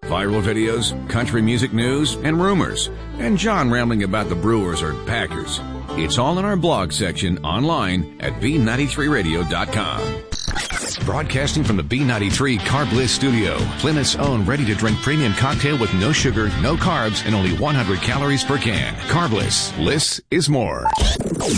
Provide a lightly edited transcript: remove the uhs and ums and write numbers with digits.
viral videos, country music news, and rumors, and John rambling about the Brewers or Packers. It's all in our blog section online at B93Radio.com. Broadcasting from the B93 Carb Bliss studio, Plymouth's own ready-to-drink premium cocktail with no sugar, no carbs, and only 100 calories per can. Carb Bliss. Bliss is more.